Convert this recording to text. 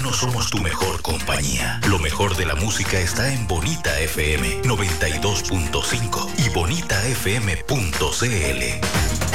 no somos tu mejor compañía. Lo mejor de la música está en Bonita FM 92.5 y bonitafm.cl.